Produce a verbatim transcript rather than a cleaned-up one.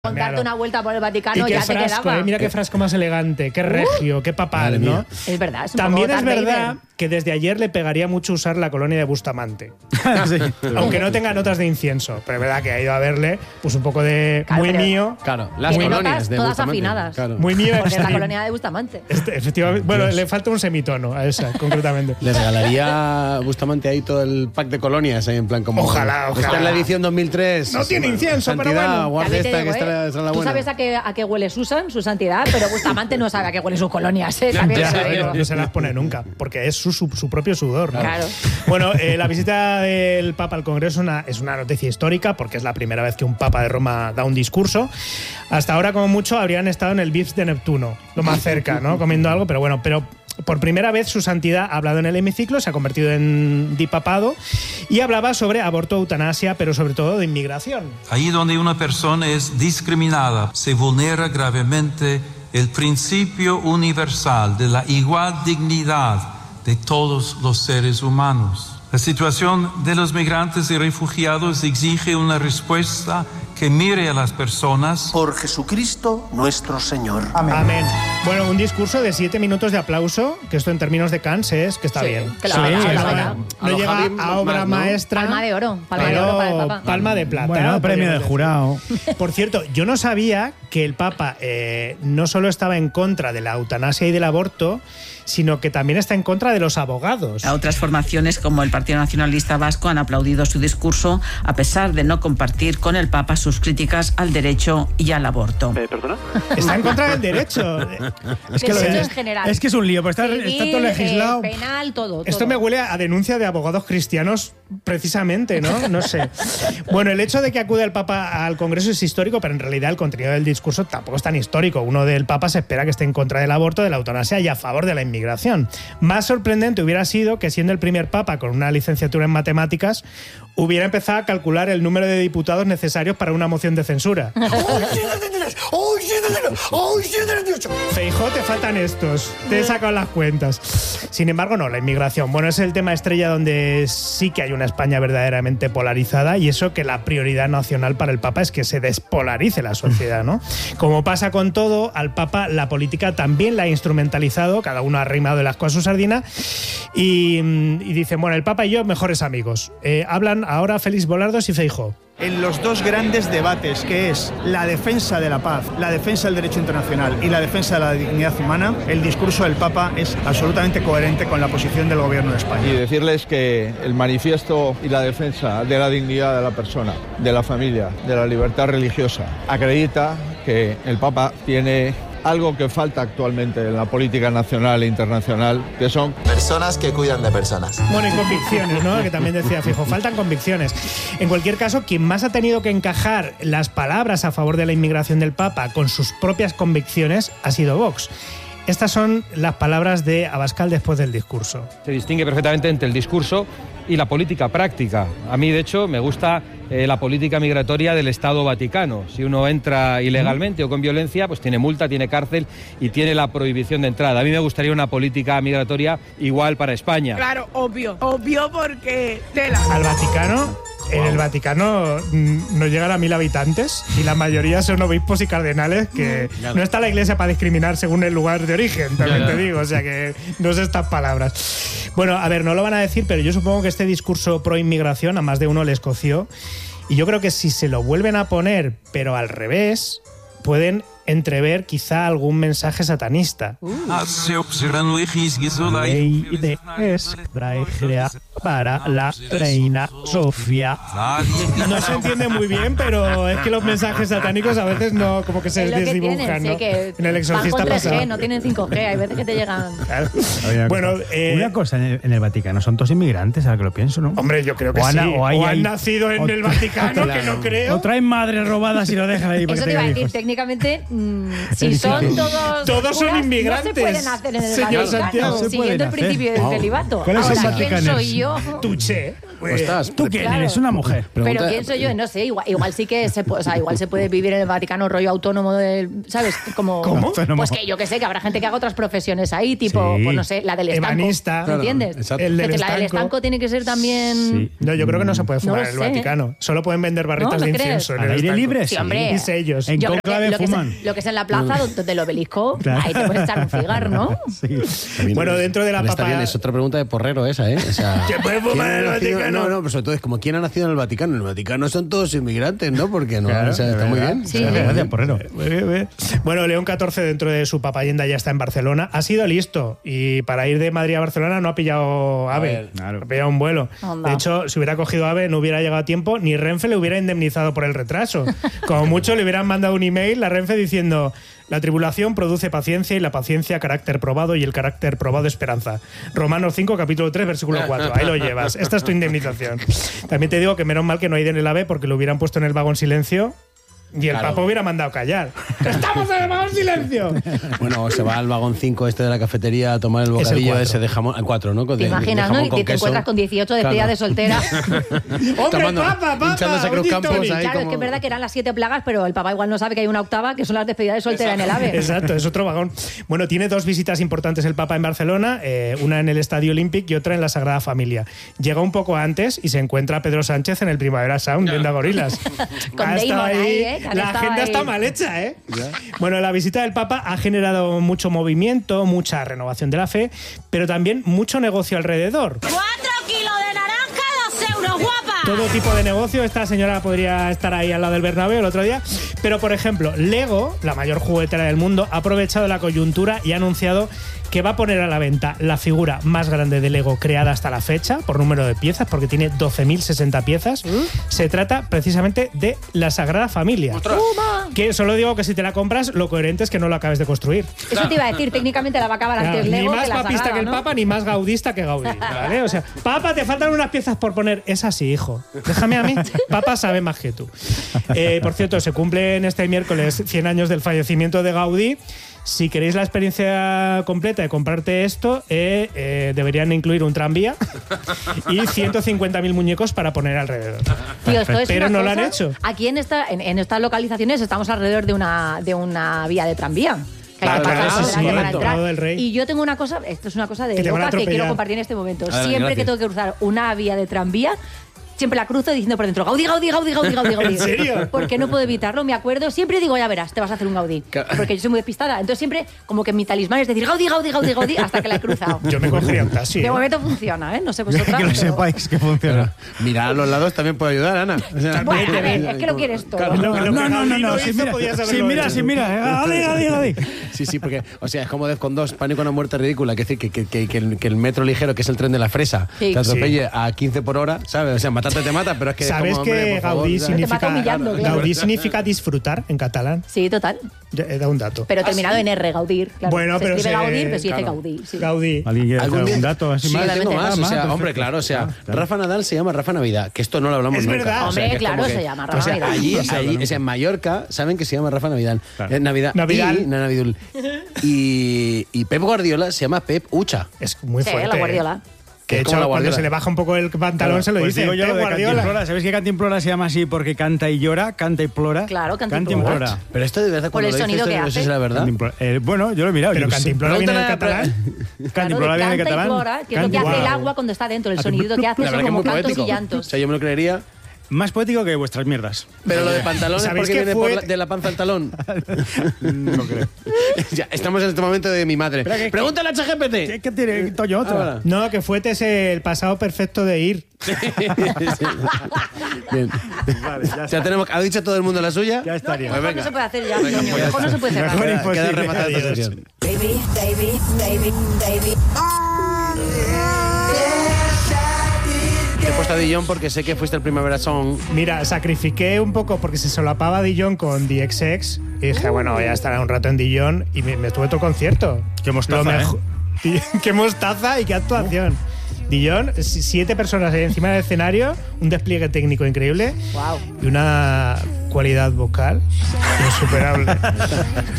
Con darte una vuelta por el Vaticano y ya frasco, te quedaba. Eh, mira qué frasco más elegante, qué regio, uh, qué papal, ¿no? Es verdad. Es un También poco es verdad que desde ayer le pegaría mucho usar la colonia de Bustamante. Sí. Aunque no tenga notas de incienso. Pero es verdad que ha ido a verle pues un poco de claro, muy mío. Claro, las Tiene colonias notas de todas Bustamante. afinadas. Claro. Muy mío. Porque es la extreme. colonia de Bustamante. Este, efectivamente. Bueno, Dios. Le falta un semitono a esa, concretamente. Le regalaría Bustamante ahí todo el pack de colonias, ahí en plan como. Ojalá, ojalá. Esta es la edición dos mil tres. No tiene incienso, santidad, pero bueno. guarda esta, digo, que esta ¿eh? es la Tú buena. sabes a qué, a qué huele Susan, su santidad, pero Bustamante no sabe a qué huele sus colonias, ¿eh? También Ya, te lo digo. no se las pone nunca, porque es su, su, su propio sudor, ¿no? Claro. Bueno, eh, la visita del Papa al Congreso una, es una noticia histórica, porque es la primera vez que un Papa de Roma da un discurso. Hasta ahora, como mucho, habrían estado en el Vips de Neptuno, lo más cerca, ¿no? Comiendo algo, pero bueno, pero por primera vez su santidad ha hablado en el hemiciclo, se ha convertido en dipapado y hablaba sobre aborto, eutanasia, pero sobre todo de inmigración. Ahí donde una persona es discriminada, se vulnera gravemente el principio universal de la igual dignidad de todos los seres humanos. La situación de los migrantes y refugiados exige una respuesta que mire a las personas. Por Jesucristo nuestro Señor. Amén. Amén. Bueno, un discurso de siete minutos de aplauso, que esto en términos de Cannes es que está Sí, bien. que la Sí, verdad, no, la no, verdad. no A lo llega Javi, a obra más, ¿no? maestra. Palma de oro, palma de pero oro para el Papa. Palma de plata. Bueno, premio del jurado. Por cierto, yo no sabía que el Papa eh, no solo estaba en contra de la eutanasia y del aborto, sino que también está en contra de los abogados. A otras formaciones como el Partido Nacionalista Vasco han aplaudido su discurso a pesar de no compartir con el Papa sus críticas al derecho y al aborto. Eh, ¿Perdona? Está en contra del derecho. Es que, derecho en general. Es que es un lío, porque está, Civil, está todo legislado. eh, penal, todo, Esto todo. me huele a denuncia de abogados cristianos, precisamente, ¿no? No sé. Bueno, el hecho de que acude el Papa al Congreso es histórico, pero en realidad el contenido del discurso tampoco es tan histórico. Uno del Papa se espera que esté en contra del aborto, de la eutanasia y a favor de la inmigración. Más sorprendente hubiera sido que, siendo el primer Papa con una licenciatura en matemáticas, hubiera empezado a calcular el número de diputados necesarios para una moción de censura. Feijóo, te faltan estos. Te he sacado las cuentas. Sin embargo, no, la inmigración. Bueno, es el tema estrella donde sí que hay una España verdaderamente polarizada, y eso que la prioridad nacional para el Papa es que se despolarice la sociedad, ¿no? Como pasa con todo, al Papa la política también la ha instrumentalizado, cada uno ha arrimado el asco a su sardina, y, y dicen, bueno, el Papa y yo, mejores amigos. Eh, hablan ahora Félix Volardos y Feijóo. En los dos grandes debates, que es la defensa de la paz, la defensa del derecho internacional y la defensa de la dignidad humana, el discurso del Papa es absolutamente coherente con la posición del Gobierno de España. Y decirles que el manifiesto y la defensa de la dignidad de la persona, de la familia, de la libertad religiosa, acredita que el Papa tiene algo que falta actualmente en la política nacional e internacional, que son personas que cuidan de personas. Bueno, y convicciones, ¿no? Que también decía Feijóo, faltan convicciones. En cualquier caso, quien más ha tenido que encajar las palabras a favor de la inmigración del Papa con sus propias convicciones ha sido Vox. Estas son las palabras de Abascal después del discurso. Se distingue perfectamente entre el discurso y la política práctica. A mí, de hecho, me gusta eh, la política migratoria del Estado Vaticano. Si uno entra ilegalmente o con violencia, pues tiene multa, tiene cárcel y tiene la prohibición de entrada. A mí me gustaría una política migratoria igual para España. Claro, obvio. Obvio porque tela. Al Vaticano, en el Vaticano mm, no llegan a mil habitantes y la mayoría son obispos y cardenales, que Ya. no está la Iglesia para discriminar según el lugar de origen, también Ya, ya. te digo. O sea que no sé estas palabras. Bueno, a ver, no lo van a decir, pero yo supongo que este discurso pro inmigración a más de uno les coció. Y yo creo que si se lo vuelven a poner, pero al revés, pueden entrever quizá algún mensaje satanista. Ley de Escraegia para la reina Sofía. No se entiende muy bien, pero es que los mensajes satánicos a veces no, como que se Es lo que desdibujan, tienen, ¿no? sí, que En el van Exorcista con tres G, pasaba. no tienen cinco G, hay veces que te llegan. Claro. Una Bueno, cosa, eh, una cosa en el, en el Vaticano, son todos inmigrantes, ahora que lo pienso, ¿no? hombre, yo creo que O han- sí. o hay- o han hay- nacido en o- el Vaticano, Claro. que no creo. O traen madres robadas y lo dejan ahí para Eso que te iba a tengan decir, hijos. técnicamente, mmm, si difícil. son todos Todos son curas, inmigrantes, no se pueden hacer en el señor Vaticano, Santiago. Se siguiendo pueden el hacer. principio del Wow. celibato. ¿Cuál es el Ahora, ¿quién Vaticaners? soy yo? Tuché. Ostras, ¿Tú quién Claro. eres? Una mujer. Pero quién soy yo, no sé, igual, igual sí que se, pu- o sea, igual se puede vivir en el Vaticano rollo autónomo del, ¿sabes? Como, ¿Cómo? Autónomo. Pues que yo que sé, que habrá gente que haga otras profesiones ahí, tipo, Sí. pues no sé, la del estanco. Ebanista. ¿Me entiendes? Claro, exacto. El del Que la del estanco. estanco tiene que ser también. Sí. No, yo creo que no se puede No fumar lo en el sé. Vaticano. Solo pueden vender barritas ¿No? de ¿Lo crees? incienso en Al el aire estanco. libre, Sí, sí. hombre. Y sellos. En Yo creo que conclave lo que, es, fuman. lo que es en la plaza donde el obelisco, Claro. ahí te puedes echar un cigarro, ¿no? Sí. Bueno, dentro de la Está papa- bien, es otra pregunta de porrero esa, ¿eh? O sea, ¿Se puede fumar ¿quién en el ha nacido- Vaticano? No, no, pero sobre todo es como ¿quién ha nacido en el Vaticano? En el Vaticano son todos inmigrantes, ¿no? Porque no, Claro, o sea, de está muy verdad. bien. Sí. O sea, Gracias, porrero. Muy bien, muy bien. Bueno, León catorce dentro de su papayenda ya está en Barcelona. Ha sido listo y para ir de Madrid a Barcelona no ha pillado AVE, ver, claro. ha pillado un vuelo. Anda. De hecho, si hubiera cogido AVE no hubiera llegado a tiempo, ni Renfe le hubiera indemnizado por el retraso. Como mucho le hubieran mandado un email a Renfe diciendo: la tribulación produce paciencia y la paciencia carácter probado y el carácter probado esperanza. Romanos cinco, capítulo tres, versículo cuatro. Ahí lo llevas. Esta es tu indemnización. También te digo que menos mal que no hay en el AVE porque lo hubieran puesto en el vagón silencio y el Claro. Papa hubiera mandado callar. ¡Estamos en el vagón silencio! Bueno, se va al vagón cinco este de la cafetería a tomar el Es el bocadillo cuatro. ese de jamón. El cuatro, ¿no? Con Te de- de imaginas, ¿no? jamón Y con te, te queso. encuentras con dieciocho despedidas Claro. de soltera. ¡Hombre, Tomando- papa, papa! hinchándose un Cruz gin Campos tonic. ahí. Claro, es como- que es verdad que eran las siete plagas, pero el papá igual no sabe que hay una octava, que son las despedidas de soltera en el AVE. Exacto, es otro vagón. Bueno, tiene dos visitas importantes el Papa en Barcelona, eh, una en el Estadio Olímpic y otra en la Sagrada Familia. Llega un poco antes y se encuentra a Pedro Sánchez en el Primavera Sound viendo a gorilas. Con Ha estado Damon ahí, ¿eh? Que han La estado agenda ahí. está mal hecha, ¿eh? Bueno, la visita del Papa ha generado mucho movimiento, mucha renovación de la fe, pero también mucho negocio alrededor. Cuatro kilos de naranja, dos euros, guapa. Todo tipo de negocio. Esta señora podría estar ahí al lado del Bernabéu el otro día. Pero, por ejemplo, Lego, la mayor juguetera del mundo, ha aprovechado la coyuntura y ha anunciado que va a poner a la venta la figura más grande de Lego creada hasta la fecha, por número de piezas, porque tiene doce mil sesenta piezas. Se trata precisamente de la Sagrada Familia. ¡Toma! Que solo digo que si te la compras, lo coherente es que no lo acabes de construir. Eso te iba a decir, técnicamente la va a acabar Claro, antes ni Lego más que la papista Sagrada, que el ¿no? Papa, ni más gaudista que Gaudí, ¿vale? O sea, Papa, te faltan unas piezas por poner. Es así, hijo. Déjame a mí. Papa sabe más que tú. Eh, por cierto, se cumplen este miércoles cien años del fallecimiento de Gaudí. Si queréis la experiencia completa de comprarte esto, eh, eh, deberían incluir un tranvía y ciento cincuenta mil muñecos para poner alrededor. Tío, esto es Pero una no lo han cosa- hecho. Aquí en, esta, en, en estas localizaciones estamos alrededor de una, de una vía de tranvía. Que hay que Claro, pasar sí, por sí, delante para correcto. entrar. Lado del Rey. Y yo tengo una cosa, esto es una cosa de Que te van a loca que atropellar. quiero compartir en este momento. Adelante, Siempre gracias. que tengo que cruzar una vía de tranvía, siempre la cruzo diciendo por dentro Gaudí, Gaudí, Gaudí, Gaudí, Gaudí, Gaudí. ¿En serio? Porque no puedo evitarlo, me acuerdo. Siempre digo, ya verás, te vas a hacer un Gaudí. Porque yo soy muy despistada. Entonces siempre como que mi talismán es decir Gaudí, Gaudí, Gaudí, Gaudí, hasta que la he cruzado. Yo me cogería un taxi. De ¿eh? momento funciona, ¿eh? No sé vosotras. Que lo pero- sepáis que funciona. Mirar a los lados también puede ayudar, Ana. O sea, Bueno, a ver, es que lo quieres todo. Claro, lo que No, no, no, Gaudí no. hizo, Sin mira, podías haberlo sin mira, hecho. sin mira. Gaudí, Gaudí, Gaudí. Sí, sí, porque, o sea, es como Def con dos, pánico a una muerte ridícula, que, decir, que, que, que, que, el, que el metro ligero, que es el tren de la fresa, Sí. te atropelle a quince por hora, ¿sabes? O sea, matarte te mata, pero es que. ¿Sabes como, que hombre, por favor, Gaudí ¿sabes? Te mata significa, humillando, claro. Gaudí significa disfrutar en catalán? Sí, total. Ya he dado un dato. Pero terminado en R, Gaudir. Claro. Bueno, se pero escribe se- Gaudir, pero sí dice claro. Gaudí. Sí. Gaudí. ¿Alguien quiere hacer ¿Algún día- algún dato así Sí, más? tengo más. Ah, O sea, perfecto. hombre, claro, o sea, Claro. Rafa Nadal se llama Rafa Navidad, que esto no lo hablamos Es nunca. verdad. O sea, Hombre, que es claro, como se que- llama Rafa O sea, Navidad. allí, No se habla allí, nunca. o sea, en Mallorca saben que se llama Rafa Navidad. Claro. Eh, Navidad. Navidad. Y, no, Navidul. Y, y Pep Guardiola se llama Pep Ucha. Es muy Sí, fuerte. la ¿eh? Guardiola. Que de Es como hecho, la cuando Guardiola. se le baja un poco el pantalón, Claro, se lo pues dice. digo yo Pep lo de Guardiola. Cantimplora. ¿Sabéis que Cantimplora se llama así porque canta y llora? Canta y plora. Claro, Cantimplora. Pero esto de verdad, Por cuando el lo dices, sonido esto que no sé hace. si es la verdad. Cantimplora. Eh, bueno, yo lo he mirado. Pero yo qué sé. Cantimplora viene del Pregúntale a- catalán. Cantimplora viene de Canta y catalán. plora, que es lo que Canta- hace el Wow. agua cuando está dentro. El Hace sonido que hace La son verdad que es como muy cantos poético. y O llantos. sea, yo me lo creería. Más poético que vuestras mierdas. Pero lo de pantalones, ¿Sabéis porque que viene fue- por la- de la panza al talón. No creo. Ya, estamos en este momento de mi madre. Espera, que- Pregúntale a ¿Qué, ChatGPT. qué tiene Toño otra? Ahora. No, que fuete es el pasado perfecto de ir. Bien. Vale, ya Ya está. tenemos, ¿ha dicho todo el mundo la suya? Ya No, estaría. mejor venga. no se puede hacer ya, Antonio. Mejor no se puede cerrar. Mejor Queda, imposible. queda rematada esta Adiós. sección. Baby, baby, baby, baby. Te he puesto a Dijon porque sé que fuiste el Primavera Song. Mira, sacrifiqué un poco porque se solapaba Dijon con The X X y dije, bueno, voy a estar un rato en Dijon y me, me estuve todo el concierto. Qué mostaza, Lo ¿eh? mejo- Qué mostaza y qué actuación. Dijon, si- siete personas ahí encima del escenario, un despliegue técnico increíble Wow. y una cualidad vocal insuperable.